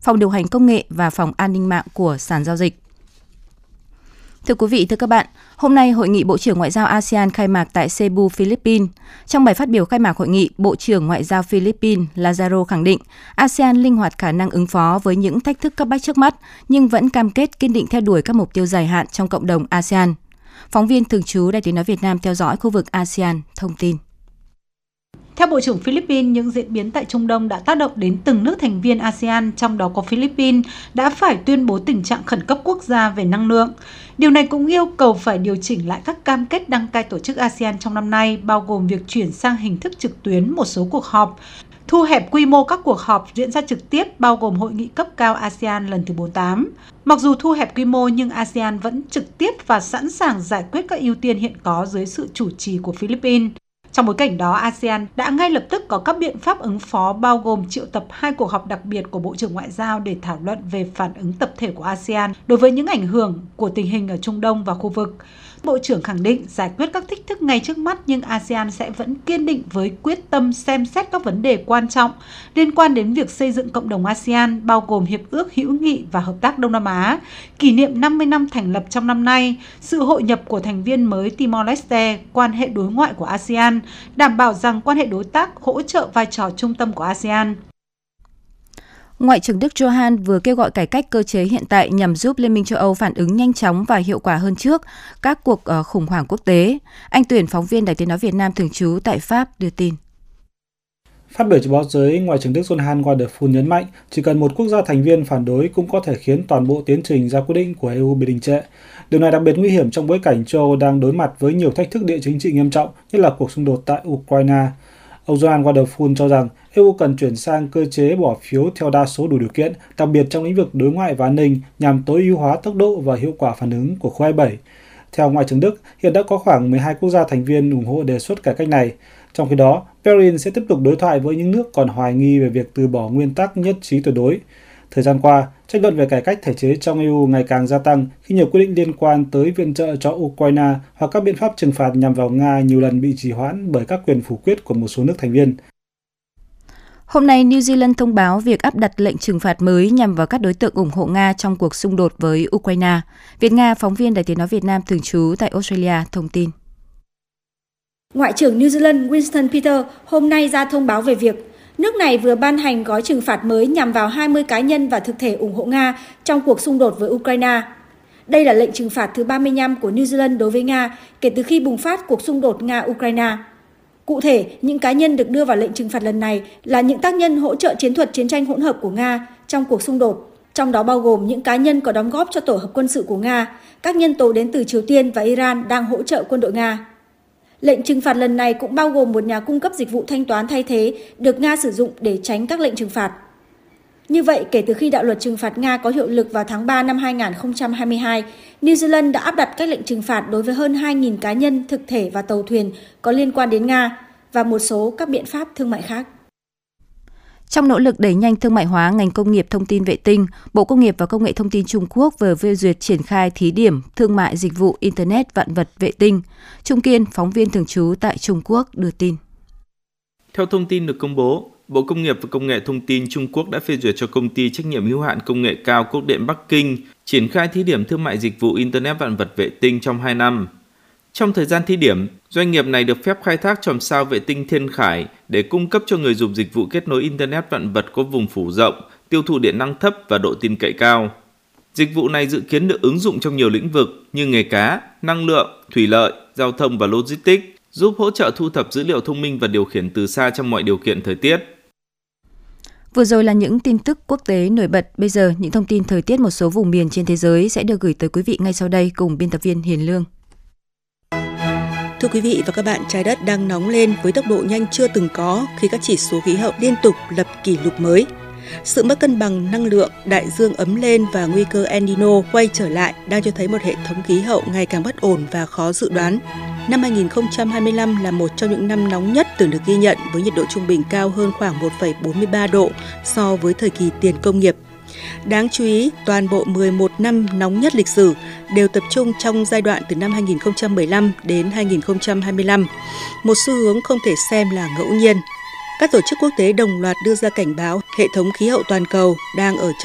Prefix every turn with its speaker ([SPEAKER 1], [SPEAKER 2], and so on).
[SPEAKER 1] phòng điều hành công nghệ và phòng an ninh mạng của sàn giao dịch. Thưa quý vị, thưa các bạn, hôm nay Hội nghị Bộ trưởng Ngoại giao ASEAN khai mạc tại Cebu, Philippines. Trong bài phát biểu khai mạc hội nghị, Bộ trưởng Ngoại giao Philippines Lazaro khẳng định ASEAN linh hoạt khả năng ứng phó với những thách thức cấp bách trước mắt, nhưng vẫn cam kết kiên định theo đuổi các mục tiêu dài hạn trong cộng đồng ASEAN. Phóng viên thường trú Đài Tiếng nói Việt Nam theo dõi khu vực ASEAN thông tin.
[SPEAKER 2] Theo Bộ trưởng Philippines, những diễn biến tại Trung Đông đã tác động đến từng nước thành viên ASEAN, trong đó có Philippines, đã phải tuyên bố tình trạng khẩn cấp quốc gia về năng lượng. Điều này cũng yêu cầu phải điều chỉnh lại các cam kết đăng cai tổ chức ASEAN trong năm nay, bao gồm việc chuyển sang hình thức trực tuyến một số cuộc họp, thu hẹp quy mô các cuộc họp diễn ra trực tiếp, bao gồm hội nghị cấp cao ASEAN lần thứ 48. Mặc dù thu hẹp quy mô nhưng ASEAN vẫn trực tiếp và sẵn sàng giải quyết các ưu tiên hiện có dưới sự chủ trì của Philippines. Trong bối cảnh đó, ASEAN đã ngay lập tức có các biện pháp ứng phó, bao gồm triệu tập 2 cuộc họp đặc biệt của Bộ trưởng Ngoại giao để thảo luận về phản ứng tập thể của ASEAN đối với những ảnh hưởng của tình hình ở Trung Đông và khu vực. Bộ trưởng khẳng định giải quyết các thách thức ngay trước mắt, nhưng ASEAN sẽ vẫn kiên định với quyết tâm xem xét các vấn đề quan trọng liên quan đến việc xây dựng cộng đồng ASEAN, bao gồm Hiệp ước Hữu nghị và Hợp tác Đông Nam Á, kỷ niệm 50 năm thành lập trong năm nay, sự hội nhập của thành viên mới Timor-Leste, quan hệ đối ngoại của ASEAN, đảm bảo rằng quan hệ đối tác hỗ trợ vai trò trung tâm của ASEAN.
[SPEAKER 1] Ngoại trưởng Đức Johann vừa kêu gọi cải cách cơ chế hiện tại nhằm giúp Liên minh châu Âu phản ứng nhanh chóng và hiệu quả hơn trước các cuộc khủng hoảng quốc tế. Anh Tuyển, phóng viên Đài Tiếng nói Việt Nam thường trú tại Pháp đưa tin.
[SPEAKER 3] Phát biểu cho báo giới, Ngoại trưởng Đức Johann Wadephul nhấn mạnh chỉ cần một quốc gia thành viên phản đối cũng có thể khiến toàn bộ tiến trình ra quyết định của EU bị đình trệ. Điều này đặc biệt nguy hiểm trong bối cảnh châu Âu đang đối mặt với nhiều thách thức địa chính trị nghiêm trọng, nhất là cuộc xung đột tại Ukraine. Ông Johann Wadephul cho rằng EU cần chuyển sang cơ chế bỏ phiếu theo đa số đủ điều kiện, đặc biệt trong lĩnh vực đối ngoại và an ninh, nhằm tối ưu hóa tốc độ và hiệu quả phản ứng của khối 27. Theo Ngoại trưởng Đức, hiện đã có khoảng 12 quốc gia thành viên ủng hộ đề xuất cải cách này. Trong khi đó, Berlin sẽ tiếp tục đối thoại với những nước còn hoài nghi về việc từ bỏ nguyên tắc nhất trí tuyệt đối. Thời gian qua, tranh luận về cải cách thể chế trong EU ngày càng gia tăng khi nhiều quyết định liên quan tới viện trợ cho Ukraine hoặc các biện pháp trừng phạt nhằm vào Nga nhiều lần bị trì hoãn bởi các quyền phủ quyết của một số nước thành viên.
[SPEAKER 1] Hôm nay, New Zealand thông báo việc áp đặt lệnh trừng phạt mới nhằm vào các đối tượng ủng hộ Nga trong cuộc xung đột với Ukraine. Việt-Nga, phóng viên Đài Tiếng nói Việt Nam thường trú tại Australia thông tin.
[SPEAKER 4] Ngoại trưởng New Zealand Winston Peters hôm nay ra thông báo về việc nước này vừa ban hành gói trừng phạt mới nhằm vào 20 cá nhân và thực thể ủng hộ Nga trong cuộc xung đột với Ukraine. Đây là lệnh trừng phạt thứ 35 của New Zealand đối với Nga kể từ khi bùng phát cuộc xung đột Nga-Ukraine. Cụ thể, những cá nhân được đưa vào lệnh trừng phạt lần này là những tác nhân hỗ trợ chiến thuật chiến tranh hỗn hợp của Nga trong cuộc xung đột, trong đó bao gồm những cá nhân có đóng góp cho tổ hợp quân sự của Nga, các nhân tố đến từ Triều Tiên và Iran đang hỗ trợ quân đội Nga. Lệnh trừng phạt lần này cũng bao gồm một nhà cung cấp dịch vụ thanh toán thay thế được Nga sử dụng để tránh các lệnh trừng phạt. Như vậy, kể từ khi đạo luật trừng phạt Nga có hiệu lực vào tháng 3 năm 2022, New Zealand đã áp đặt các lệnh trừng phạt đối với hơn 2.000 cá nhân, thực thể và tàu thuyền có liên quan đến Nga và một số các biện pháp thương mại khác.
[SPEAKER 1] Trong nỗ lực đẩy nhanh thương mại hóa ngành công nghiệp thông tin vệ tinh, Bộ Công nghiệp và Công nghệ Thông tin Trung Quốc vừa phê duyệt triển khai thí điểm thương mại dịch vụ Internet vạn vật vệ tinh. Trung Kiên, phóng viên thường trú tại Trung Quốc đưa tin.
[SPEAKER 5] Theo thông tin được công bố, Bộ Công nghiệp và Công nghệ Thông tin Trung Quốc đã phê duyệt cho công ty trách nhiệm hữu hạn công nghệ cao Quốc điện Bắc Kinh triển khai thí điểm thương mại dịch vụ Internet vạn vật vệ tinh trong 2 năm. Trong thời gian thí điểm, doanh nghiệp này được phép khai thác chòm sao vệ tinh Thiên Khải để cung cấp cho người dùng dịch vụ kết nối Internet vạn vật có vùng phủ rộng, tiêu thụ điện năng thấp và độ tin cậy cao. Dịch vụ này dự kiến được ứng dụng trong nhiều lĩnh vực như nghề cá, năng lượng, thủy lợi, giao thông và logistics, giúp hỗ trợ thu thập dữ liệu thông minh và điều khiển từ xa trong mọi điều kiện thời tiết.
[SPEAKER 1] Vừa rồi là những tin tức quốc tế nổi bật. Bây giờ, những thông tin thời tiết một số vùng miền trên thế giới sẽ được gửi tới quý vị ngay sau đây cùng biên tập viên Hiền Lương.
[SPEAKER 6] Thưa quý vị và các bạn, trái đất đang nóng lên với tốc độ nhanh chưa từng có khi các chỉ số khí hậu liên tục lập kỷ lục mới. Sự mất cân bằng năng lượng, đại dương ấm lên và nguy cơ El Nino quay trở lại đang cho thấy một hệ thống khí hậu ngày càng bất ổn và khó dự đoán. Năm 2025 là một trong những năm nóng nhất từng được ghi nhận với nhiệt độ trung bình cao hơn khoảng 1,43 độ so với thời kỳ tiền công nghiệp. Đáng chú ý, toàn bộ 11 năm nóng nhất lịch sử đều tập trung trong giai đoạn từ năm 2015 đến 2025, một xu hướng không thể xem là ngẫu nhiên. Các tổ chức quốc tế đồng loạt đưa ra cảnh báo hệ thống khí hậu toàn cầu đang ở trong